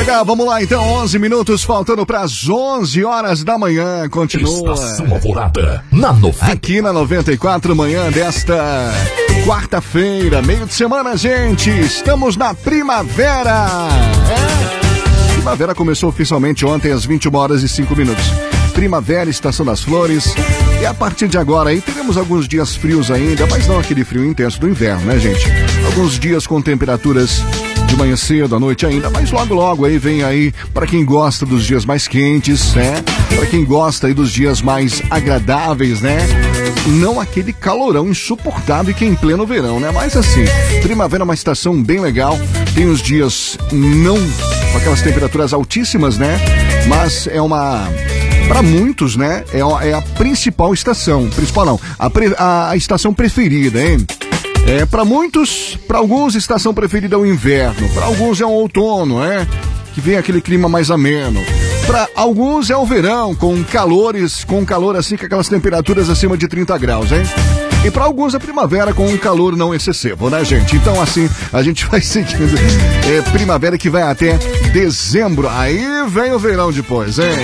Legal, vamos lá então, 11 minutos faltando para as 11 horas da manhã, continua. Estação Alvorada, na 90. Aqui na 94, manhã desta quarta-feira, meio de semana, gente, estamos na primavera. Primavera começou oficialmente ontem às 21 horas e 5 minutos. Primavera, estação das flores. E a partir de agora aí teremos alguns dias frios ainda, mas não aquele frio intenso do inverno, né, gente? Alguns dias com temperaturas de manhã cedo, à noite ainda, mas logo aí vem aí para quem gosta dos dias mais quentes, né? Para quem gosta aí dos dias mais agradáveis, né? Não aquele calorão insuportável que é em pleno verão, né? Mas assim, primavera é uma estação bem legal, tem os dias não com aquelas temperaturas altíssimas, né? Mas é uma... Para muitos, né? É a principal estação. Principal não, a estação preferida, hein? Para muitos, para alguns, a estação preferida é o inverno. Para alguns é o outono, que vem aquele clima mais ameno. Para alguns é o verão, com calor assim, com aquelas temperaturas acima de 30 graus, hein? E para alguns a primavera com um calor não excessivo, né, gente? Então, assim, a gente vai seguindo. Primavera que vai até dezembro. Aí vem o verão depois, hein?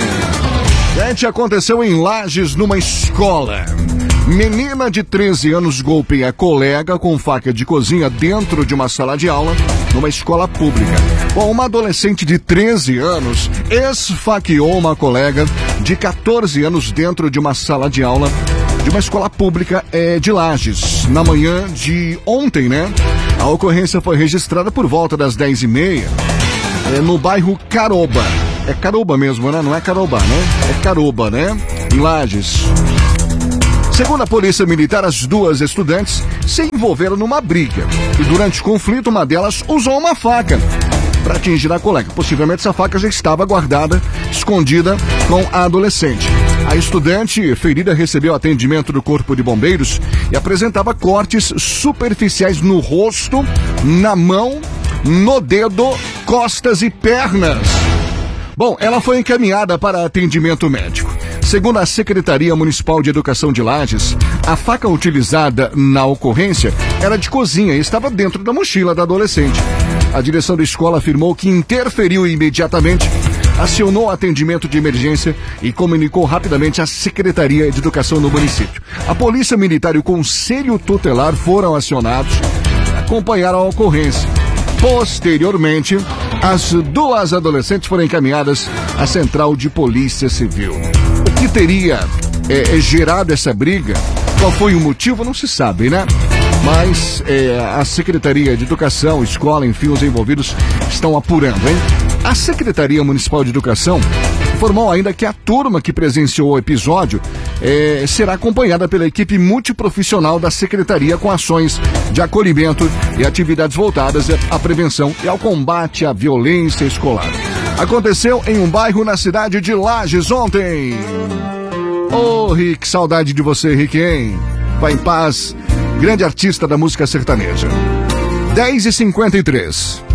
Gente, aconteceu em Lages, numa escola. Menina de 13 anos golpeia colega com faca de cozinha dentro de uma sala de aula numa escola pública. Bom, uma adolescente de 13 anos esfaqueou uma colega de 14 anos dentro de uma sala de aula de uma escola pública de Lages. Na manhã de ontem, né? A ocorrência foi registrada por volta das 10h30 no bairro Caroba. É Caroba mesmo, né? Não é Carobá, né? É Caroba, né? Em Lages. Segundo a polícia militar, as duas estudantes se envolveram numa briga. E durante o conflito, uma delas usou uma faca para atingir a colega. Possivelmente essa faca já estava guardada, escondida com a adolescente. A estudante ferida recebeu atendimento do Corpo de Bombeiros e apresentava cortes superficiais no rosto, na mão, no dedo, costas e pernas. Bom, ela foi encaminhada para atendimento médico. Segundo a Secretaria Municipal de Educação de Lages, a faca utilizada na ocorrência era de cozinha e estava dentro da mochila da adolescente. A direção da escola afirmou que interferiu imediatamente, acionou atendimento de emergência e comunicou rapidamente à Secretaria de Educação no município. A Polícia Militar e o Conselho Tutelar foram acionados para acompanhar a ocorrência. Posteriormente, as duas adolescentes foram encaminhadas à Central de Polícia Civil. O que teria gerado essa briga? Qual foi o motivo? Não se sabe, né? Mas a Secretaria de Educação, escola, enfim, os envolvidos estão apurando, hein? A Secretaria Municipal de Educação informou ainda que a turma que presenciou o episódio será acompanhada pela equipe multiprofissional da Secretaria com ações de acolhimento e atividades voltadas à prevenção e ao combate à violência escolar. Aconteceu em um bairro na cidade de Lages ontem. Ô, Rick, saudade de você, Rick, hein? Vai em paz, grande artista da música sertaneja. 10h53.